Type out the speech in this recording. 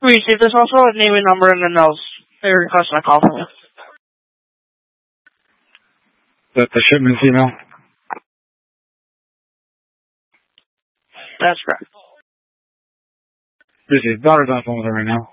We received this also with name and number, and then they're requesting a call from you. That the shipment's email? That's correct. Busy. Daughter's on the phone with her right now.